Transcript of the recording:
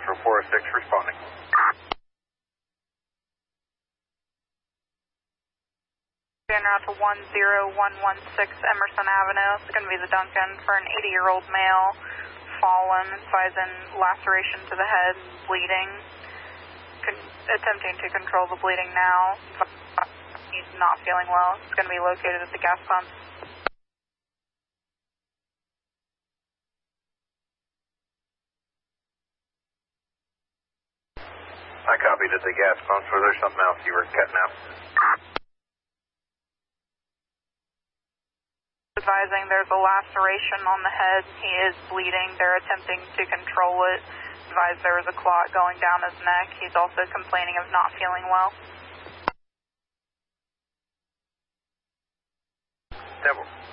Metro 406 responding. En route to 10116 Emerson Avenue. It's going to be the Duncan for an 80-year-old male, fallen, advising laceration to the head, bleeding, attempting to control the bleeding now. He's not feeling well. It's going to be located at the gas pump. I copied at the gas pumps. Was there something else you were cutting out? Advising there's a laceration on the head. He is bleeding. They're attempting to control it. Advise there was a clot going down his neck. He's also complaining of not feeling well. Devil.